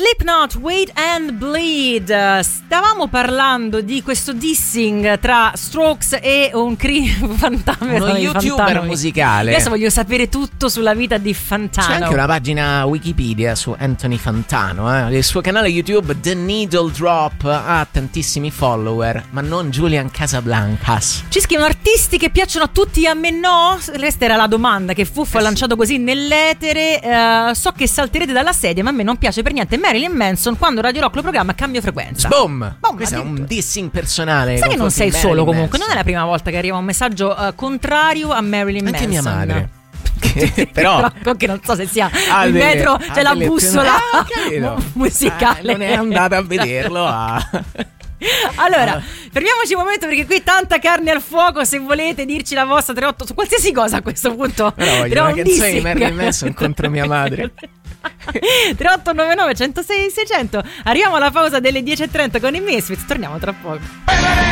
Slipknot, Wait and Bleed. Stavamo parlando di questo dissing tra Strokes e un uno youtuber musicale. Adesso voglio sapere tutto sulla vita di Fantano. C'è anche una pagina Wikipedia su Anthony Fantano, Il suo canale YouTube The Needle Drop ha tantissimi follower, ma non Julian Casablancas. Ci scrivono artisti che piacciono a tutti, a me no? Questa era la domanda che Fuffo ha lanciato così nell'etere. So che salterete dalla sedia, ma a me non piace per niente Marilyn Manson. Quando Radio Rock lo programma cambio frequenza. Boom! Questo è un dissing personale. Sai che non sei Marilyn solo comunque. Manson. Non è la prima volta che arriva un messaggio contrario a Marilyn Anche Manson. mia madre. Però che non so se sia il metro, c'è la bussola musicale. Non è andata a vederlo. Allora, fermiamoci un momento perché qui tanta carne al fuoco. Se volete dirci la vostra 38 su qualsiasi cosa a questo punto. Però voglio una canzone di Marilyn Manson contro mia madre. 3899 106 600. Arriviamo alla pausa delle 10:30 con i Misfits. Torniamo tra poco.